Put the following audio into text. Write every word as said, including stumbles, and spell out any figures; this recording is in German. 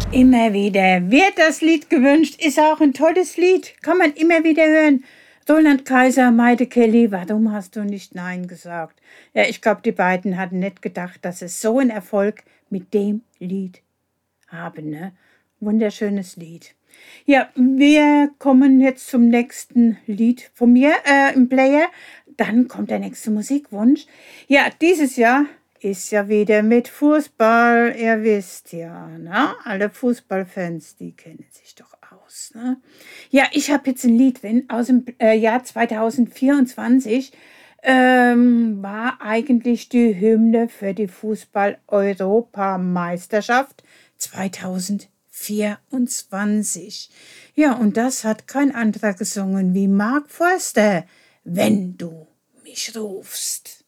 Immer wieder wird das Lied gewünscht, ist auch ein tolles Lied, kann man immer wieder hören. Roland Kaiser, Maite Kelly, warum hast du nicht Nein gesagt? Ja, ich glaube, die beiden hatten nicht gedacht, dass es so einen Erfolg mit dem Lied haben. Ne? Wunderschönes Lied. Ja, wir kommen jetzt zum nächsten Lied von mir äh, im Player. Dann kommt der nächste Musikwunsch. Ja, dieses Jahr ist ja wieder mit Fußball. Ihr wisst ja, ne? Alle Fußballfans, die kennen sich doch aus. Ne? Ja, ich habe jetzt ein Lied wenn, aus dem äh, Jahr zweitausendvierundzwanzig. Ähm, war eigentlich die Hymne für die Fußball-Europameisterschaft zweitausendvierundzwanzig. Ja, und das hat kein anderer gesungen wie Mark Forster, wenn du mich rufst.